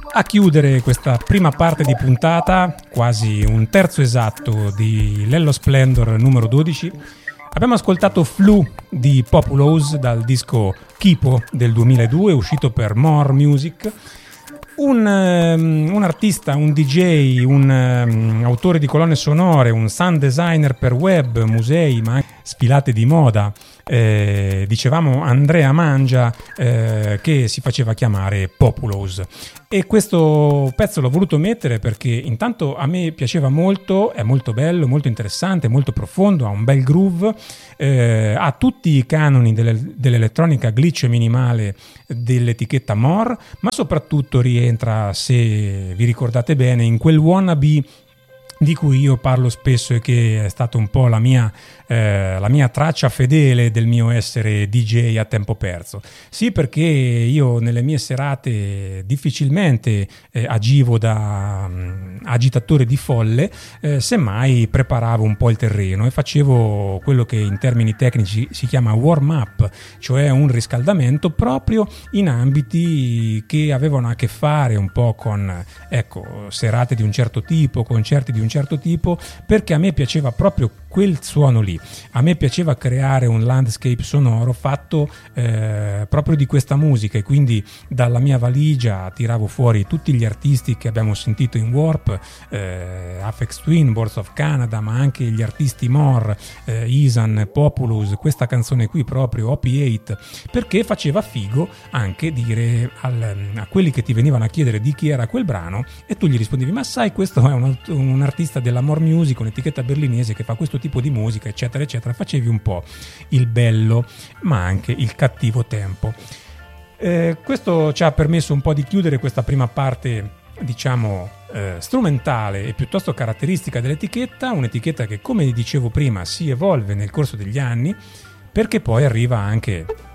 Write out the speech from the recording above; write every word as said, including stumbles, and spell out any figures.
A chiudere questa prima parte di puntata, quasi un terzo esatto di Lello Splendor numero dodici, abbiamo ascoltato Flu di Populous dal disco Kipo del duemiladue, uscito per More Music. Un, um, un artista, un D J, un um, autore di colonne sonore, un sound designer per web, musei, ma anche sfilate di moda. Eh, dicevamo Andrea Mangia, eh, che si faceva chiamare Populous. E questo pezzo l'ho voluto mettere perché intanto a me piaceva molto, è molto bello, molto interessante, molto profondo, ha un bel groove, eh, ha tutti i canoni delle, dell'elettronica glitch e minimale dell'etichetta More, ma soprattutto rientra, se vi ricordate bene, in quel wannabe di cui io parlo spesso e che è stata un po' la mia, eh, la mia traccia fedele del mio essere D J a tempo perso. Sì, perché io nelle mie serate difficilmente eh, agivo da um, agitatore di folle, eh, semmai preparavo un po' il terreno e facevo quello che in termini tecnici si chiama warm up, cioè un riscaldamento proprio in ambiti che avevano a che fare un po' con, ecco, serate di un certo tipo, concerti di un certo tipo, perché a me piaceva proprio quel suono lì, a me piaceva creare un landscape sonoro fatto eh, proprio di questa musica, e quindi dalla mia valigia tiravo fuori tutti gli artisti che abbiamo sentito in Warp, eh, Aphex Twin, Boards of Canada, ma anche gli artisti More, eh, Isan, Populous, questa canzone qui proprio, O P otto, perché faceva figo anche dire al, a quelli che ti venivano a chiedere di chi era quel brano e tu gli rispondevi: ma sai, questo è un, un artista della More Music, un'etichetta berlinese che fa questo tipo di musica, eccetera eccetera. Facevi un po' il bello ma anche il cattivo tempo. Eh, questo ci ha permesso un po' di chiudere questa prima parte, diciamo, eh, strumentale e piuttosto caratteristica dell'etichetta, un'etichetta che, come dicevo prima, si evolve nel corso degli anni, perché poi arriva anche